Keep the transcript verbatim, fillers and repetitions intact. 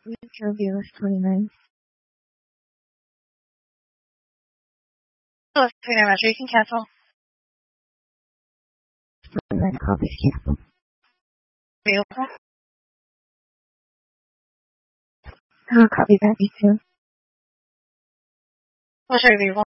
Interview is twenty-nine. Oh, thank you very much. You can cancel. twenty-nine copies cancel. Beautiful. I'll copy that, you too. What's your vehicle?